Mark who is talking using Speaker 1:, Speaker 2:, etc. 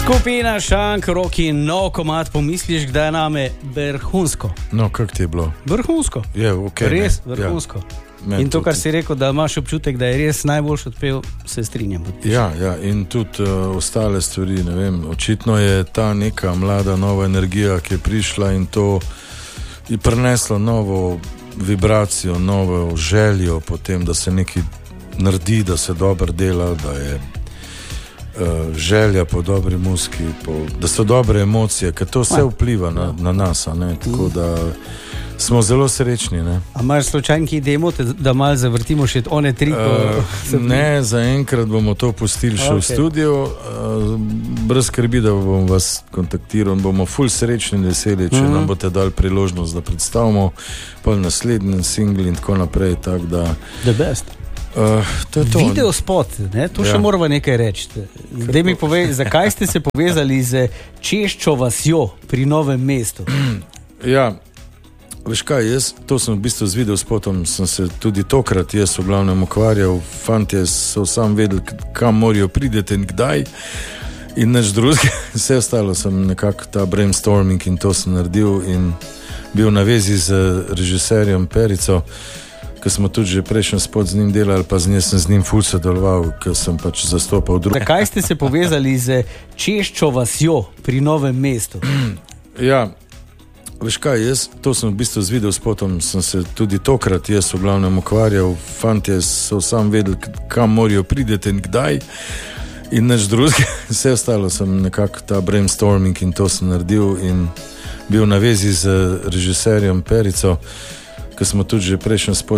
Speaker 1: Skupina Šank, Roki, nov komad, pomisliš, kdaj je name vrhunsko.
Speaker 2: No, kako ti je bilo?
Speaker 1: Vrhunsko.
Speaker 2: Je, okay,
Speaker 1: res vrhunsko. Ja. In to, kar si rekel, da imaš občutek, da je res najboljši odpev, se strinjam.
Speaker 2: Ja, in tudi ostale stvari, ne vem, očitno je ta neka mlada, nova energija, ki je prišla in to je prineslo novo vibracijo, novo željo potem, da se nekaj naredi, da se dobro dela, da je želja po dobri muziki, da so dobre emocije, ker to vse vpliva na nas, ne? Tako da smo zelo srečni. Ne?
Speaker 1: A imaš slučajno ki demo, da malo zavrtimo še one tri?
Speaker 2: Ne, zaenkrat bomo to pustili še v studiu, brez skrbi, da bom vas kontaktiral in bomo ful srečni in veseli, če nam boste dali priložnost, da predstavimo pol naslednji singl in tako naprej, tako da
Speaker 1: The best.
Speaker 2: To je to.
Speaker 1: Video spot, ne? To še moramo nekaj reči. Zdaj mi povej, zakaj ste se povezali z Češčo vasjo pri Novem mestu?
Speaker 2: Ja, veš kaj, to sem v bistvu z video spotom, sem se tudi tokrat jaz v glavnem ukvarjal, fantje so sam vedeli, kam morajo prideti in kdaj in nič drugega, vse ostalo sem nekako ta brainstorming in to sem naredil in bil na vezi z režiserjem Perico, ker smo tudi že prejšnji spot z njim delali, pa sem z njim ful sodeloval, ker sem pač zastopal druge.
Speaker 1: Zakaj ste se povezali z Češčo vasjo pri Novem mestu?
Speaker 2: Ja, veš kaj, to sem v bistvu z video spotom, sem se tudi tokrat jaz v glavnem ukvarjal, fantje so sam vedeli, kam morajo prideti in kdaj in nič drugega, vse ostalo sem nekako ta brainstorming in to sem naredil in bil na vezi z režiserjem Perico, ker smo tudi že prejšnji spot